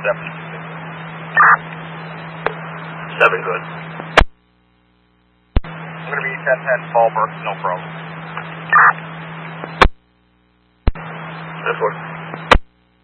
7 good. I'm going to be 10-10 Fallbrook, no problem. This one.